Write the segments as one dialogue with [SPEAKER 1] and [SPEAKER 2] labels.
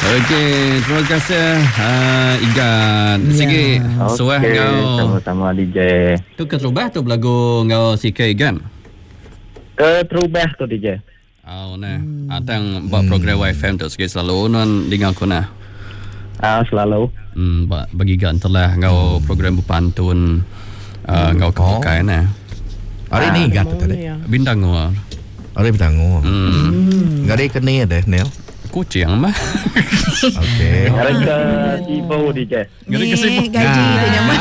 [SPEAKER 1] Okey, terima kasih Igan. Sige, suah ngau.
[SPEAKER 2] Sama-sama DJ.
[SPEAKER 1] Tu keterubah tu belagu ngau sikit Igan.
[SPEAKER 2] Terubah tu DJ.
[SPEAKER 1] Nah. Atang buat program YFM tu sikit selalu non dengar aku nah.
[SPEAKER 2] Selalu.
[SPEAKER 1] Bagi gan telah ngau program berpantun ngau kebukaan nah.
[SPEAKER 3] Hari ni gat tadi.
[SPEAKER 1] Bintang ngau.
[SPEAKER 3] Hari bintang ngau. Gari kene deh Nel.
[SPEAKER 1] Kucing mah.
[SPEAKER 3] Okey.
[SPEAKER 2] Harga Sibo DJ.
[SPEAKER 1] Ngeri kesibuk.
[SPEAKER 4] Gaji punya mai.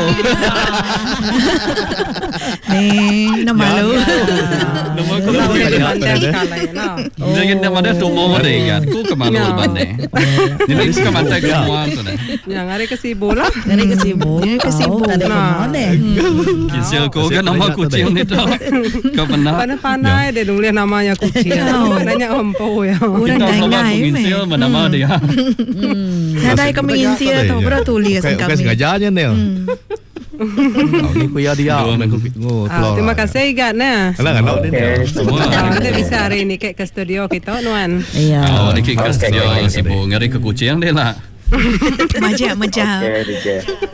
[SPEAKER 4] Ni nama malu.
[SPEAKER 1] Nama aku Jangan nama dia tu mau ada kan. Ku kemalu bande. Jadi suka mantai ke semua tu dah.
[SPEAKER 5] Yang hari kesibu lah.
[SPEAKER 4] Ngari kesibuk. Kesibuk tak ada pemon deh.
[SPEAKER 1] Kisah ku kan nama kucing ni tu. Kau pernah?
[SPEAKER 5] Panai-panai dia nulis namanya kucing. Nanya empo ya.
[SPEAKER 4] Orang
[SPEAKER 1] Kita
[SPEAKER 4] Insil
[SPEAKER 1] nama dia.
[SPEAKER 4] Nadai kami insil tu berapa tulis kami.
[SPEAKER 3] Kau sengaja Nel. Ni ku ya dia.
[SPEAKER 5] Terima kasih Igan nah.
[SPEAKER 3] Kalau
[SPEAKER 1] Semua.
[SPEAKER 5] Kita bisa hari ni ke studio kita Nuan.
[SPEAKER 4] Iya.
[SPEAKER 1] Ni kita studio sibuk ngari ke kucing dia lah.
[SPEAKER 4] Majak.
[SPEAKER 2] Okey DJ.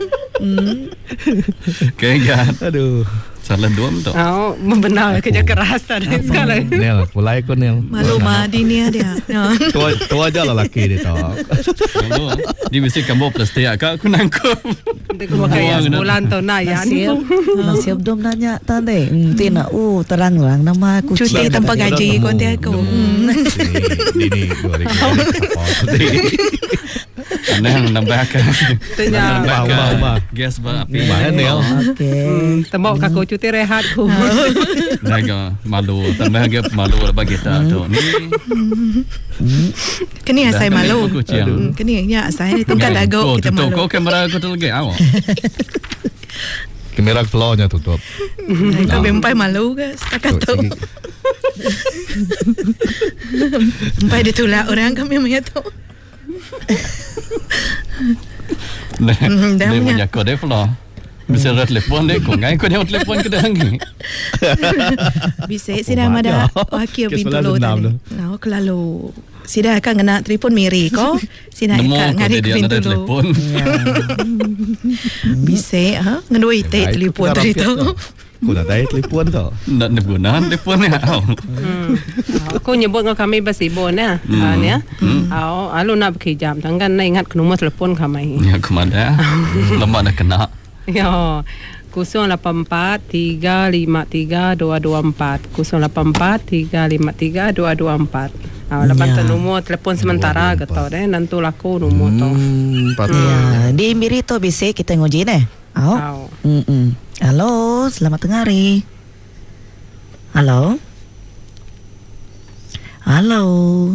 [SPEAKER 1] Okay kan.
[SPEAKER 3] Aduh.
[SPEAKER 1] Salah dua tu.
[SPEAKER 5] Membenar kerja keras tadi sekali.
[SPEAKER 3] Nel, mulai ko Nel.
[SPEAKER 4] Malu madi ni dia.
[SPEAKER 3] Tu aja lah laki dia tak.
[SPEAKER 1] Dia mesti kamu plastik akak aku nangkup.
[SPEAKER 5] Dia kena kaya sebulan tu na ya.
[SPEAKER 6] Nasib dom nanya tadi. Tina terang lang nama kucing.
[SPEAKER 4] Cuti tanpa gaji konti aku.
[SPEAKER 3] Ini 2000.
[SPEAKER 1] Aneh nambahkan.
[SPEAKER 5] Tanya
[SPEAKER 3] Ubah.
[SPEAKER 1] Gas berapi.
[SPEAKER 3] Ubah Nel.
[SPEAKER 6] Okey.
[SPEAKER 5] tembok kaku cuti rehat ku.
[SPEAKER 1] Naga malu. Tambah lagi malu bagi kita tu. Ni
[SPEAKER 4] Kini asai malu.
[SPEAKER 1] Kucing.
[SPEAKER 4] Kini ya asai itu kan dago kita malu.
[SPEAKER 1] Kau kamera aku tu lagi awak.
[SPEAKER 3] Kamera flow-nya tutup.
[SPEAKER 4] Kau bempai malu ke setakat tu. Bempai ditolak orang kami menyatu.
[SPEAKER 1] Dia punya kau dia flow. Bisa telefon dia kau ngai kau dia telefon ke dah ni.
[SPEAKER 4] Bisa sida mada wakil pintu lo tadi. Nah, kelalu sida akan kena telefon miri ko. Sida akan ngari ke pintu lo. Bisa ngendoi te telefon tadi tu.
[SPEAKER 3] Kau nak tahu telefon tu.
[SPEAKER 1] Nak guna telefon ni.
[SPEAKER 5] Aku nyebut dengan kami bersibuk ya. Ya. Alu nak berkejam. Tangkan nak ingat ke nombor telefon kami.
[SPEAKER 1] Ya kemana? Lama dah kena.
[SPEAKER 5] Ya. 084-353-224 084-353-224. Lepas tu nombor telefon sementara kata deh. Nanti laku nombor tu.
[SPEAKER 6] Ya, di miri tu bisa kita nguji deh. Halo, selamat tengah hari. Halo.